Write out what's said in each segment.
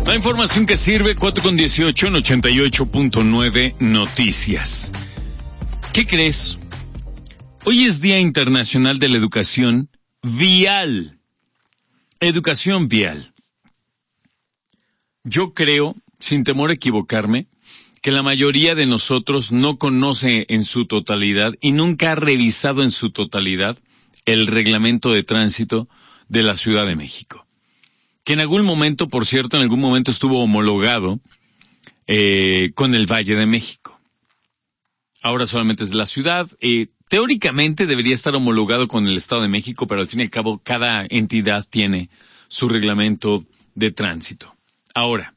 La información que sirve, 4:18 en 88.9 Noticias. ¿Qué crees? Hoy es Día Internacional de la Educación Vial. Educación vial. Yo creo, sin temor a equivocarme, que la mayoría de nosotros no conoce en su totalidad y nunca ha revisado en su totalidad el reglamento de tránsito de la Ciudad de México. Que en algún momento, por cierto, estuvo homologado con el Valle de México. Ahora solamente es la ciudad. Teóricamente debería estar homologado con el Estado de México, pero al fin y al cabo cada entidad tiene su reglamento de tránsito. Ahora,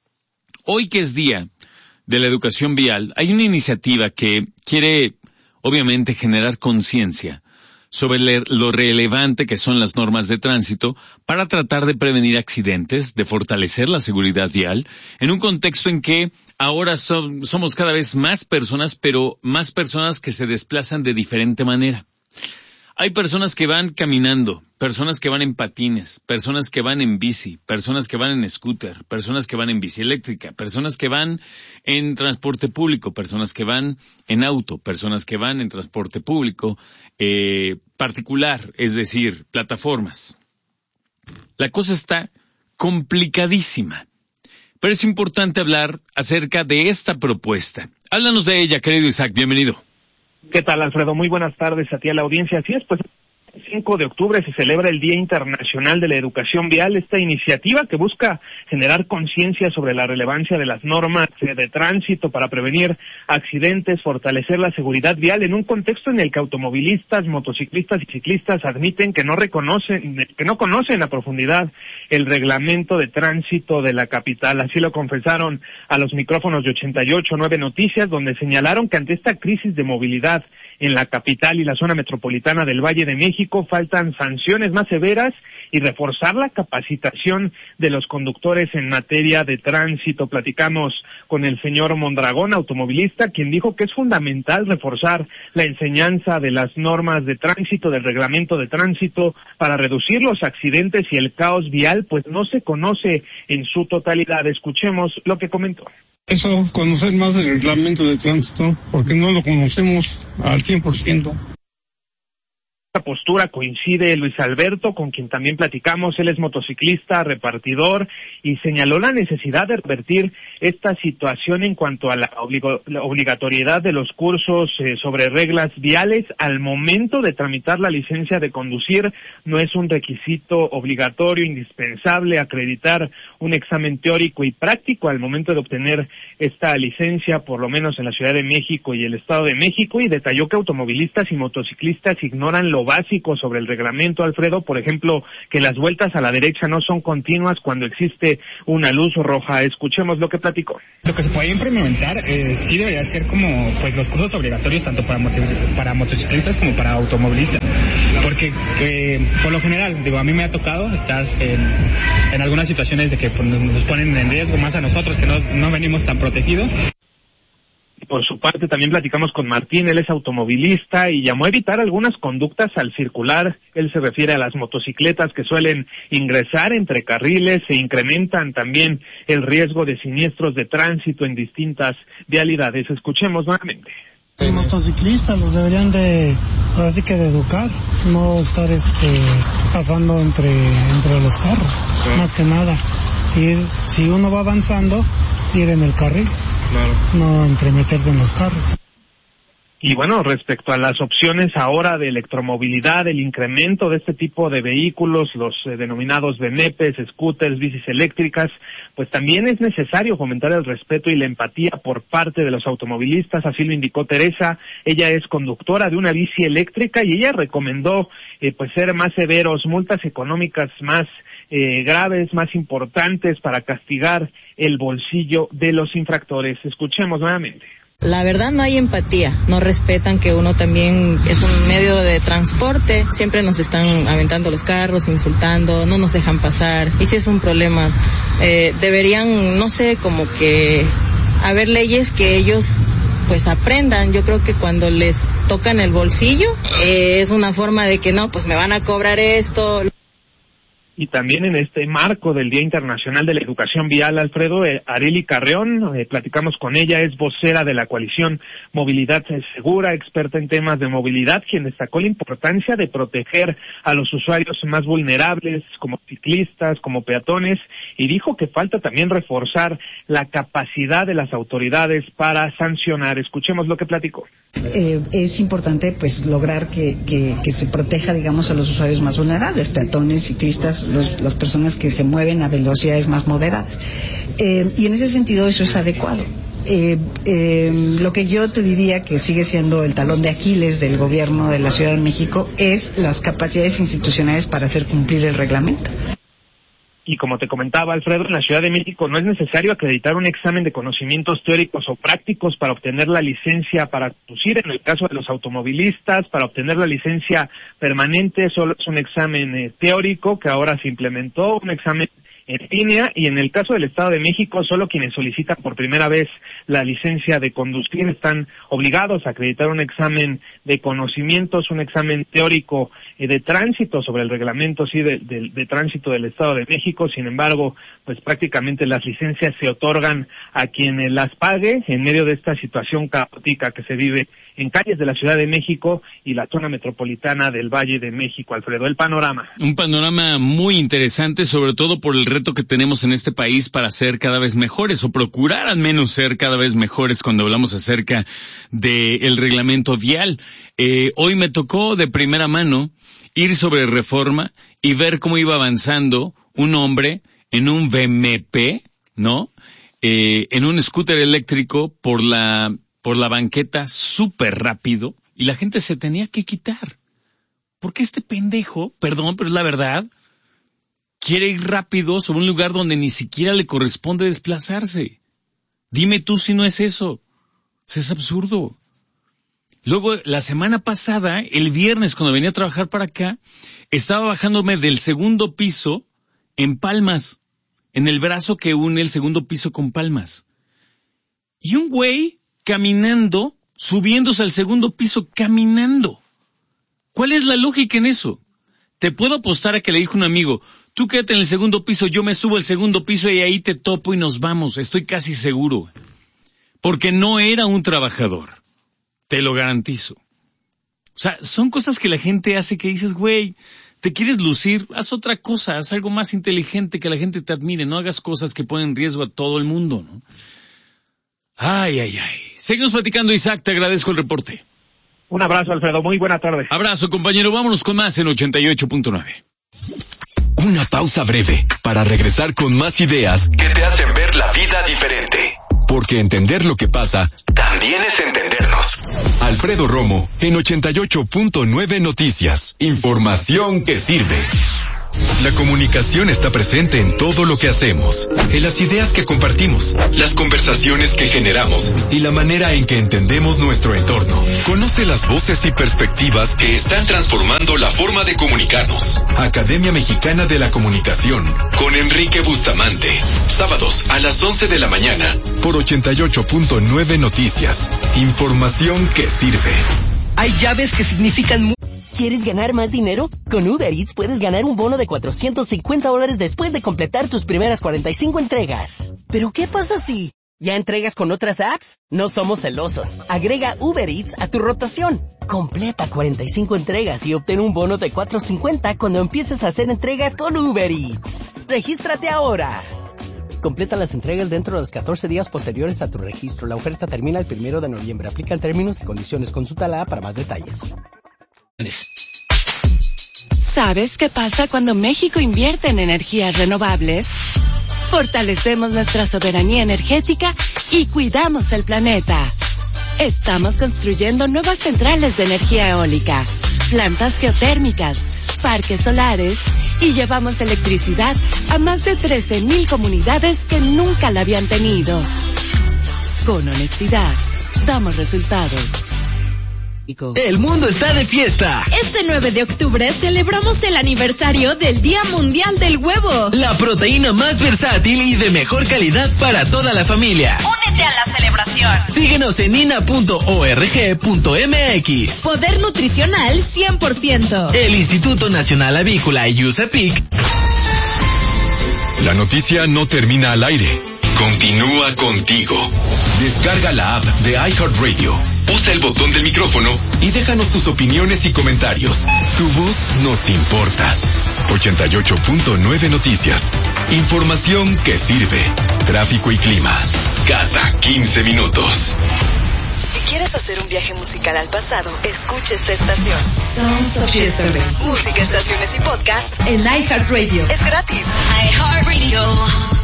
hoy que es Día de la Educación Vial, hay una iniciativa que quiere, obviamente, generar conciencia sobre lo relevante que son las normas de tránsito para tratar de prevenir accidentes, de fortalecer la seguridad vial, en un contexto en que ahora somos cada vez más personas, pero más personas que se desplazan de diferente manera. Hay personas que van caminando, personas que van en patines, personas que van en bici, personas que van en scooter, personas que van en bici eléctrica, personas que van en transporte público, personas que van en auto, personas que van en transporte público particular, es decir, plataformas. La cosa está complicadísima, pero es importante hablar acerca de esta propuesta. Háblanos de ella, querido Isaac, bienvenido. ¿Qué tal, Alfredo? Muy buenas tardes a ti, a la audiencia. Así es, pues, el 5 de octubre se celebra el Día Internacional de la Educación Vial, esta iniciativa que busca generar conciencia sobre la relevancia de las normas de tránsito para prevenir accidentes, fortalecer la seguridad vial en un contexto en el que automovilistas, motociclistas y ciclistas admiten que no conocen a profundidad el reglamento de tránsito de la capital. Así lo confesaron a los micrófonos de 88.9 Noticias, donde señalaron que ante esta crisis de movilidad en la capital y la zona metropolitana del Valle de México faltan sanciones más severas y reforzar la capacitación de los conductores en materia de tránsito. Platicamos con el señor Mondragón, automovilista, quien dijo que es fundamental reforzar la enseñanza de las normas de tránsito, del reglamento de tránsito, para reducir los accidentes y el caos vial, pues no se conoce en su totalidad. Escuchemos lo que comentó. Eso, conocer más del reglamento de tránsito, porque no lo conocemos al 100%. Esta postura coincide Luis Alberto, con quien también platicamos. Él es motociclista, repartidor, y señaló la necesidad de revertir esta situación en cuanto a la obligatoriedad de los cursos sobre reglas viales. Al momento de tramitar la licencia de conducir, no es un requisito obligatorio, indispensable, acreditar un examen teórico y práctico al momento de obtener esta licencia, por lo menos en la Ciudad de México y el Estado de México, y detalló que automovilistas y motociclistas ignoran lo básico sobre el reglamento, Alfredo. Por ejemplo, que las vueltas a la derecha no son continuas cuando existe una luz roja. Escuchemos lo que platicó. Lo que se puede implementar sí debería ser como pues los cursos obligatorios tanto para motociclistas como para automovilistas, porque por lo general, a mí me ha tocado estar en algunas situaciones de que pues, nos ponen en riesgo más a nosotros que no venimos tan protegidos. Por su parte, también platicamos con Martín. Él es automovilista y llamó a evitar algunas conductas al circular. Él se refiere a las motocicletas que suelen ingresar entre carriles e incrementan también el riesgo de siniestros de tránsito en distintas vialidades. Escuchemos nuevamente. Los motociclistas los deberían de educar, no estar pasando entre los carros, más que nada. Ir, si uno va avanzando, ir en el carril. Claro. No entremeterse en los carros. Y bueno, respecto a las opciones ahora de electromovilidad, el incremento de este tipo de vehículos, los denominados BMPs, scooters, bicis eléctricas, pues también es necesario fomentar el respeto y la empatía por parte de los automovilistas. Así lo indicó Teresa. Ella es conductora de una bici eléctrica y ella recomendó pues ser más severos, multas económicas más graves, más importantes para castigar el bolsillo de los infractores. Escuchemos nuevamente. La verdad no hay empatía, no respetan que uno también es un medio de transporte, siempre nos están aventando los carros, insultando, no nos dejan pasar, y si es un problema, deberían, no sé, como que haber leyes que ellos pues aprendan. Yo creo que cuando les tocan el bolsillo, es una forma de que no, pues me van a cobrar esto. Y también en este marco del Día Internacional de la Educación Vial, Alfredo, Arely Carreón, platicamos con ella, es vocera de la coalición Movilidad Segura, experta en temas de movilidad, quien destacó la importancia de proteger a los usuarios más vulnerables, como ciclistas, como peatones, y dijo que falta también reforzar la capacidad de las autoridades para sancionar. Escuchemos lo que platicó. Es importante pues lograr que se proteja, digamos, a los usuarios más vulnerables, peatones, ciclistas, las personas que se mueven a velocidades más moderadas. Y en ese sentido eso es adecuado. Lo que yo te diría que sigue siendo el talón de Aquiles del gobierno de la Ciudad de México es las capacidades institucionales para hacer cumplir el reglamento. Y como te comentaba, Alfredo, en la Ciudad de México no es necesario acreditar un examen de conocimientos teóricos o prácticos para obtener la licencia para conducir. En el caso de los automovilistas, para obtener la licencia permanente solo es un examen teórico que ahora se implementó, un examen en línea, y en el caso del Estado de México, solo quienes solicitan por primera vez la licencia de conducir están obligados a acreditar un examen de conocimientos, un examen teórico de tránsito sobre el reglamento de tránsito del Estado de México. Sin embargo, pues prácticamente las licencias se otorgan a quien las pague en medio de esta situación caótica que se vive en calles de la Ciudad de México y la zona metropolitana del Valle de México. Alfredo, el panorama. Un panorama muy interesante, sobre todo por el reto que tenemos en este país para ser cada vez mejores, o procurar al menos ser cada vez mejores cuando hablamos acerca del reglamento vial. Hoy me tocó de primera mano ir sobre Reforma y ver cómo iba avanzando un hombre en un BMP, ¿no? En un scooter eléctrico por la banqueta súper rápido, y la gente se tenía que quitar. Porque este pendejo, perdón, pero es la verdad, quiere ir rápido sobre un lugar donde ni siquiera le corresponde desplazarse. Dime tú si no es eso. Es absurdo. Luego, la semana pasada, el viernes, cuando venía a trabajar para acá, estaba bajándome del segundo piso en Palmas, en el brazo que une el segundo piso con Palmas. Y un güey caminando, subiéndose al segundo piso, caminando. ¿Cuál es la lógica en eso? Te puedo apostar a que le dijo un amigo, tú quédate en el segundo piso, yo me subo al segundo piso y ahí te topo y nos vamos. Estoy casi seguro. Porque no era un trabajador. Te lo garantizo. O sea, son cosas que la gente hace que dices, güey, te quieres lucir, haz otra cosa, haz algo más inteligente que la gente te admire, no hagas cosas que ponen en riesgo a todo el mundo, ¿no? Ay. Seguimos platicando, Isaac, te agradezco el reporte. Un abrazo, Alfredo, muy buena tarde. Abrazo, compañero, vámonos con más en 88.9. Una pausa breve para regresar con más ideas que te hacen ver la vida diferente. Porque entender lo que pasa también es entendernos. Alfredo Romo en 88.9 Noticias. Información que sirve. La comunicación está presente en todo lo que hacemos, en las ideas que compartimos, las conversaciones que generamos y la manera en que entendemos nuestro entorno. Conoce las voces y perspectivas que están transformando la forma de comunicarnos. Academia Mexicana de la Comunicación, con Enrique Bustamante. Sábados a las 11 de la mañana, por 88.9 Noticias. Información que sirve. Hay llaves que significan mucho. ¿Quieres ganar más dinero? Con Uber Eats puedes ganar un bono de $450 después de completar tus primeras 45 entregas. ¿Pero qué pasa si ya entregas con otras apps? No somos celosos. Agrega Uber Eats a tu rotación. Completa 45 entregas y obtén un bono de $450 cuando empieces a hacer entregas con Uber Eats. ¡Regístrate ahora! Completa las entregas dentro de los 14 días posteriores a tu registro. La oferta termina el 1 de noviembre. Aplican términos y condiciones. Consulta la para más detalles. ¿Sabes qué pasa cuando México invierte en energías renovables? Fortalecemos nuestra soberanía energética y cuidamos el planeta. Estamos construyendo nuevas centrales de energía eólica, plantas geotérmicas, parques solares y llevamos electricidad a más de 13,000 comunidades que nunca la habían tenido. Con honestidad, damos resultados. El mundo está de fiesta. Este 9 de octubre celebramos el aniversario del Día Mundial del Huevo. La proteína más versátil y de mejor calidad para toda la familia. Únete a la celebración. Síguenos en ina.org.mx. Poder nutricional 100%. El Instituto Nacional Avícola y USAPIC La noticia no termina al aire. Continúa contigo. Descarga la app de iHeartRadio, usa el botón del micrófono y déjanos tus opiniones y comentarios. Tu voz nos importa. 88.9 Noticias. Información que sirve. Tráfico y clima. Cada 15 minutos. Si quieres hacer un viaje musical al pasado, escucha esta estación. Sounds of Yesterday. Música, estaciones y podcast en iHeartRadio. Es gratis. iHeartRadio.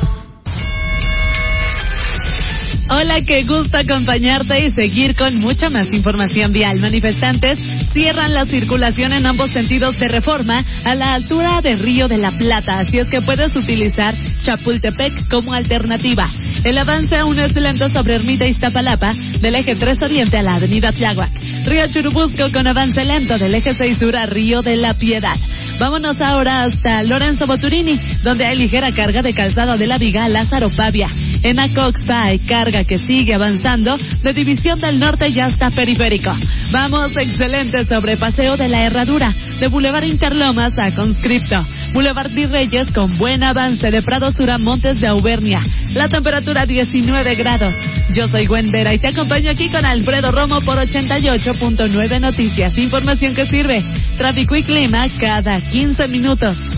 Hola, qué gusto acompañarte y seguir con mucha más información vial. Manifestantes cierran la circulación en ambos sentidos de Reforma a la altura de Río de la Plata, así es que puedes utilizar Chapultepec como alternativa. El avance aún es lento sobre Ermita Iztapalapa, del eje 3 Oriente a la avenida Tláhuac. Río Churubusco con avance lento del eje 6 Sur a Río de la Piedad. Vámonos ahora hasta Lorenzo Boturini, donde hay ligera carga de Calzada de la Viga a Lázaro Pavia. En Acoxpa hay carga que sigue avanzando de División del Norte y hasta Periférico. Vamos excelente sobre Paseo de la Herradura, de Boulevard Interlomas a Conscripto. Boulevard Virreyes con buen avance de Prado Sur a Montes de Auvernia. La temperatura 19 grados. Yo soy Gwen Vera y te acompaño aquí con Alfredo Romo por 88.9 Noticias. Información que sirve. Tráfico y clima cada 15 minutos.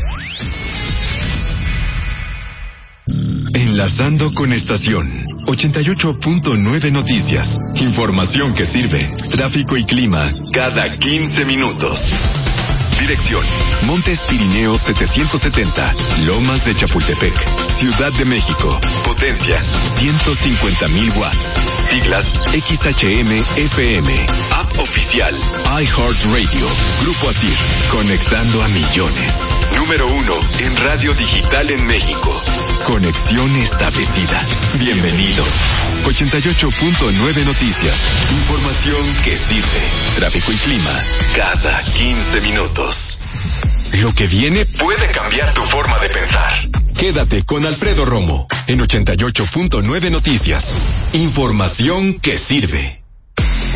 Enlazando con estación 88.9 Noticias. Información que sirve. Tráfico y clima cada 15 minutos. Dirección: Montes Pirineos 770, Lomas de Chapultepec, Ciudad de México. Potencia: 150,000 watts. Siglas: XHM-FM. App oficial: iHeartRadio. Grupo ASIR, conectando a millones. Número 1 en radio digital en México. Conexión establecida. Bienvenidos. 88.9 Noticias. Información que sirve. Tráfico y clima cada 15 minutos. Lo que viene puede cambiar tu forma de pensar. Quédate con Alfredo Romo en 88.9 Noticias. Información que sirve.